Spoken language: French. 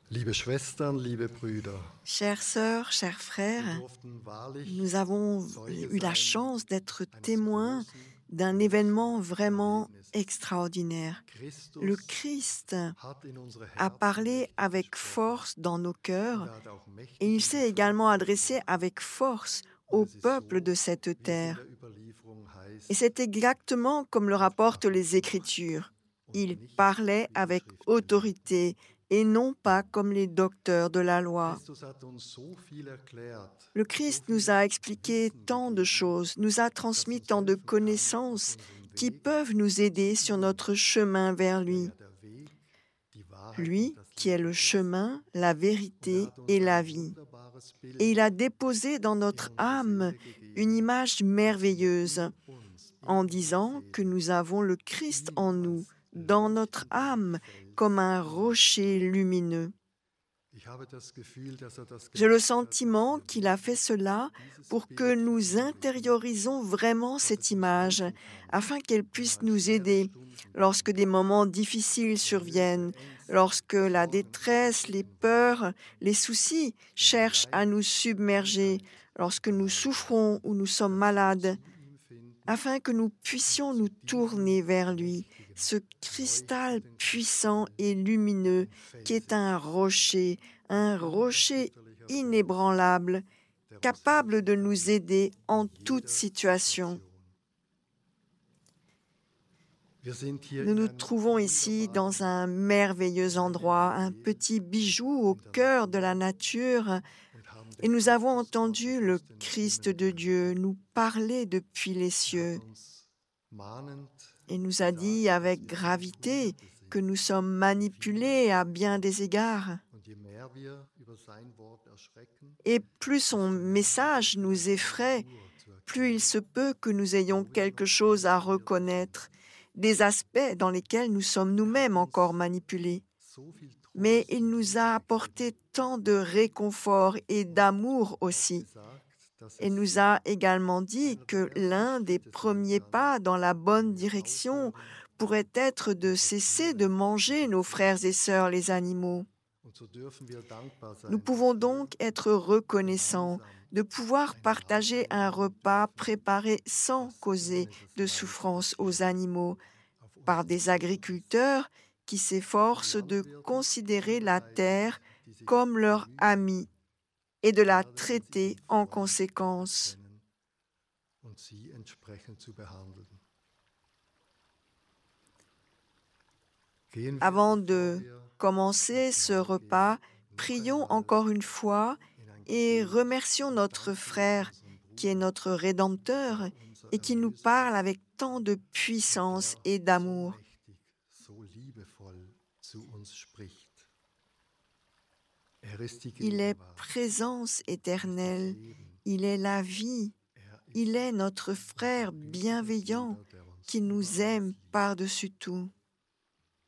Liebe Schwestern, liebe Brüder, Chères sœurs, chers wir frères, durften wahrlich nous avons Zeuge eu la sein chance d'être eines témoins großen d'un événement vraiment Erlebnisses. extraordinaire. Le Christus Christ hat in unsere a Herzen parlé mächtig avec gesprochen force dans nos und cœurs er hat auch et mächtig il in die s'est Völker également adressé gesprochen. avec force Und au es ist peuple so, de cette wie es in der terre. Überlieferung Et heißt, c'est exactement comme le er rapportent sprach mit les Macht Écritures. und Il nicht parlait wie die avec Schriftgelehrten. autorité et non pas comme les docteurs de la loi. Christus hat uns so viel erklärt, Le so Christ nous viel a expliqué Wissen tant de gegeben, choses, nous a das transmis uns tant de helfen kann auf connaissances unserem qui Weg peuvent nous zu aider sur ihm, notre chemin vers der lui. ja der Weg, die Wahrheit und Lui das qui est le Leben ist. chemin, la Und er vérité hat uns et la ein vie. wunderbares Et Bild il a déposé dans in notre unsere âme Seele une gegeben, image dass wir merveilleuse in uns, in en unserer disant que Seele, nous avons le Christ ihm en nous, als dans notre leuchtenden âme, comme Fels un ähnlich rocher sind. lumineux. Ich habe das Gefühl, dass er das J'ai le gemacht hat, dass sentiment wir qu'il a fait wirklich cela dieses pour que Bild nous verinnerlichen, intériorisons vraiment dass cette es uns image, helfen kann, afin qu'elle wenn puisse mal nous schwere aider Stunden lorsque kommen, des moments difficiles wenn Nöte, surviennent, Ängste, lorsque la Sorgen uns détresse, les bedrücken wollen, peurs, les soucis wenn cherchent à Leid, nous submerger, Krankheit lorsque nous überwältigen, souffrons ou nous sommes dass wir malades, zu ihm finden afin que nous und puissions zu nous diesem tourner vers lui, mächtigen, ce cristal leuchtenden puissant Kristall et lumineux und qui est Felses, un ein rocher unerschütterlicher Fels, inébranlable, der uns capable helfen de nous kann aider in en toute jeder situation. Situation. Wir sind hier Nous in nous einem trouvons ici dans wunderbaren, un merveilleux kleinen endroit, un Juwel petit bijou au in der cœur de la Natur nature, und haben et den nous avons Christus entendu Gottes le aus den Christ Himmeln de gehört. Dieu nous parler depuis les Er hat cieux uns mahnend et nous a dit gesagt, dass avec wir sind gravité que nous runtergesehen, sommes wie viel man manipulés à sehen bien kann. des égards. Und je mehr wir über sein Wort erschrecken, Et plus son desto mehr haben wir message nous vielleicht eine effraie, Spur zu plus il erkennen, se peut que nous ayons wo wir quelque noch chose à manipuliert reconnaître, sind. des aspects dans lesquels nous sommes Er hat nous-mêmes encore uns manipulés. so viel Mais Trost il und nous Liebe a gegeben apporté tant de réconfort et und d'amour auch aussi. gesagt, dass Et es nous a également dit einer der que ersten l'un des Schritte sein premiers kann, pas dans la wenn bonne wir direction aufhören, pourrait être de unsere cesser de Tiere zu manger nos frères et verzichten. sœurs les animaux. Und so dürfen wir dankbar Nous sein, pouvons dass wir donc être reconnaissants gemeinsam de pouvoir ein Mahl partager un einnehmen repas dürfen, préparé sans das causer ohne das de Leid der souffrance aux Tiere animaux auf par uns des zugekommen ist. agriculteurs qui Von s'efforcent de Landwirten considérer la angeleitet, terre die sich comme leur bemüht ami et de la werden, uns traiter ihren en Freund zu conséquence. erkennen und sie entsprechend zu behandeln. Gehen wir, Avant bevor de wir commencer ins ce Mahl repas, gehen, noch prions einmal encore une fois in ein et Gebet remercions und notre danken wir frère unserem qui est Bruder, notre Rédempteur der unser et qui nous Erlöser parle ist avec tant de und puissance der et so d'amour. mächtig, so liebevoll zu uns spricht. Er ist die Il est Gegenwart, présence er ist das éternelle, Leben, il est la vie, er il ist est notre unser frère gütiger bienveillant Bruder, der uns qui über nous alles aime liebt. par-dessus tout.